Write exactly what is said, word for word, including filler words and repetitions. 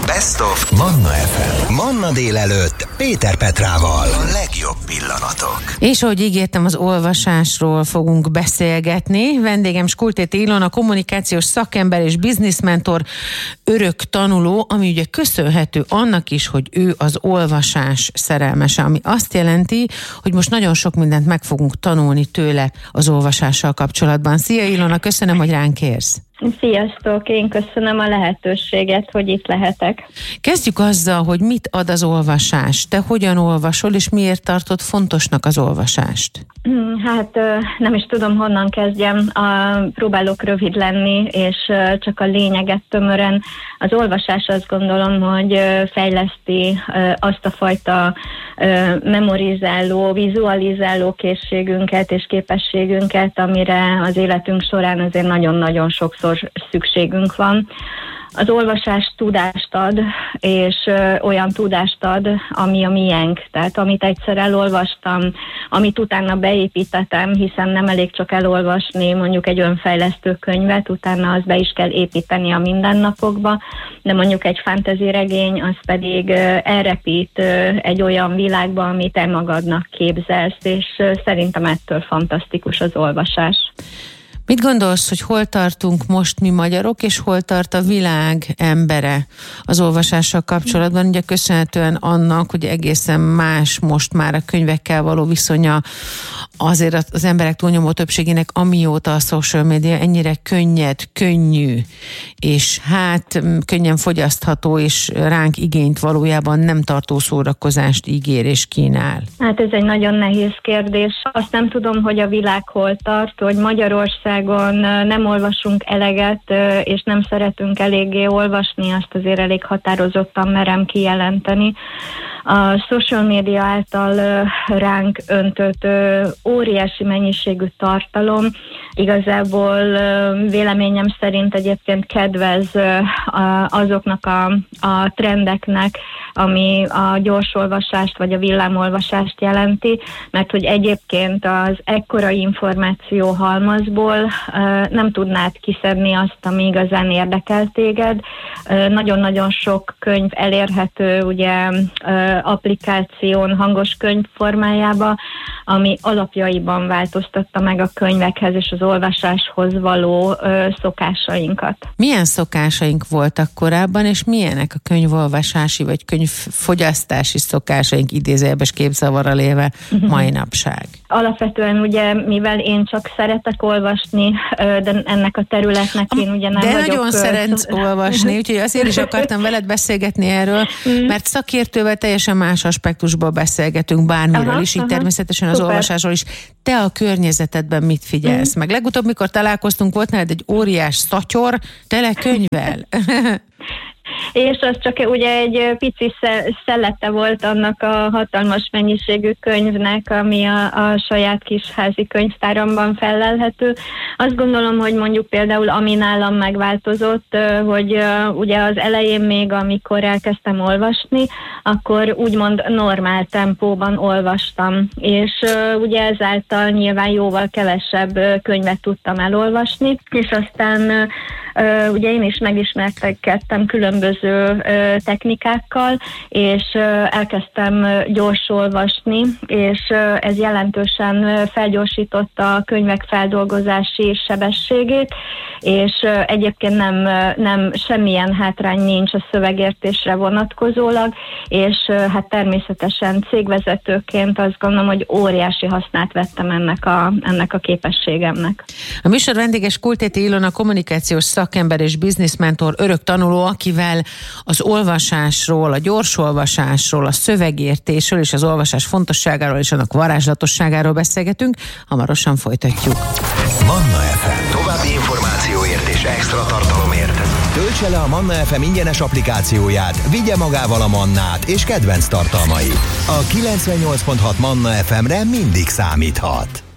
Best of Manna ef em. Manna délelőtt Péter Petrával. A legjobb pillanatok. És ahogy ígértem, az olvasásról fogunk beszélgetni. Vendégem Skultéti Ilona, kommunikációs szakember és bizniszmentor, örök tanuló, ami ugye köszönhető annak is, hogy ő az olvasás szerelmese, ami azt jelenti, hogy most nagyon sok mindent meg fogunk tanulni tőle az olvasással kapcsolatban. Szia Ilona, köszönöm, hogy ránk érsz. Sziasztok, én köszönöm a lehetőséget, hogy itt lehetek. Kezdjük azzal, hogy mit ad az olvasás. Te hogyan olvasol, és miért tartod fontosnak az olvasást? Hát nem is tudom, honnan kezdjem. Próbálok rövid lenni, és csak a lényeget tömören. Az olvasás, azt gondolom, hogy fejleszti azt a fajta memorizáló, vizualizáló készségünket és képességünket, amire az életünk során azért nagyon-nagyon sokszor szükségünk van. Az olvasás tudást ad, és ö, olyan tudást ad, ami a miénk. Tehát amit egyszer elolvastam, amit utána beépítettem, hiszen nem elég csak elolvasni mondjuk egy önfejlesztő könyvet, utána azt be is kell építeni a mindennapokba, de mondjuk egy fantasy regény, az pedig ö, elrepít ö, egy olyan világba, amit te magadnak képzelsz, és ö, szerintem ettől fantasztikus az olvasás. Mit gondolsz, hogy hol tartunk most mi magyarok, és hol tart a világ embere az olvasással kapcsolatban? Ugye köszönhetően annak, hogy egészen más most már a könyvekkel való viszonya azért az emberek túlnyomó többségének, amióta a social media ennyire könnyed, könnyű, és hát könnyen fogyasztható, és ránk igényt valójában nem tartó szórakozást ígér és kínál. Hát ez egy nagyon nehéz kérdés. Azt nem tudom, hogy a világ hol tart, hogy Magyarország nem olvasunk eleget, és nem szeretünk eléggé olvasni, azt azért elég határozottan merem kijelenteni. A social media által ránk öntött óriási mennyiségű tartalom igazából véleményem szerint egyébként kedvez azoknak a, a trendeknek, ami a gyorsolvasást vagy a villámolvasást jelenti, mert hogy egyébként az ekkora információ halmazból nem tudnád kiszedni azt, ami igazán érdekel téged. Nagyon-nagyon sok könyv elérhető ugye applikáción, hangos könyv formájába, ami alapjaiban változtatta meg a könyvekhez és az olvasáshoz való ö, szokásainkat. Milyen szokásaink voltak korábban, és milyenek a könyvolvasási vagy könyvfogyasztási szokásaink, idézőjelbes képzavarral élve mai napság? Alapvetően ugye, mivel én csak szeretek olvasni, de ennek a területnek én ugye nem de vagyok... De nagyon szeretsz olvasni, úgyhogy azért is akartam veled beszélgetni erről, mert szakértővel teljesen más aspektusból beszélgetünk bármiről aha, is, így aha, természetesen az szuper. Olvasásról is. Te a környezetedben mit figyelsz mm. meg? Legutóbb, mikor találkoztunk, volt nálad egy óriás szatyor tele könyvvel. És az csak ugye egy pici szellete volt annak a hatalmas mennyiségű könyvnek, ami a, a saját kisházi könyvtáramban fellelhető. Azt gondolom, hogy mondjuk például ami nálam megváltozott, hogy ugye az elején még, amikor elkezdtem olvasni, akkor úgymond normál tempóban olvastam, és ugye ezáltal nyilván jóval kevesebb könyvet tudtam elolvasni, és aztán Uh, ugye én is megismerkedtem különböző uh, technikákkal, és uh, elkezdtem uh, gyors olvasni, és uh, ez jelentősen uh, felgyorsította a könyvek feldolgozási sebességét, és uh, egyébként nem, uh, nem semmilyen hátrány nincs a szövegértésre vonatkozólag, és uh, hát természetesen cégvezetőként azt gondolom, hogy óriási hasznát vettem ennek a, ennek a képességemnek. A műsor vendége Skultéti Ilona, kommunikációs szakember és bizniszmentor, örök tanuló, akivel az olvasásról, a gyorsolvasásról, a szövegértésről és az olvasás fontosságáról és annak varázslatosságáról beszélgetünk. Hamarosan folytatjuk. Manna ef em. További információért és extra tartalomért töltse le a Manna ef em ingyenes applikációját, vigye magával a Mannát és kedvenc tartalmait. A kilencvennyolc pont hat Manna ef emre mindig számíthat.